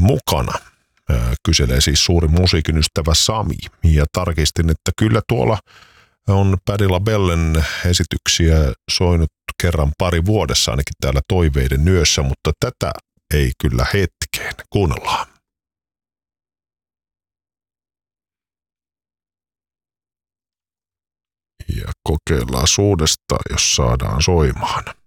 mukana. Kyselee siis suuri musiikin ystävä Sami, ja tarkistin, että kyllä tuolla on Patti LaBellen esityksiä soinut kerran pari vuodessa ainakin täällä Toiveiden yössä, mutta tätä ei kyllä hetkeen. Kuunnellaan. Ja kokeillaan uudestaan, jos saadaan soimaan.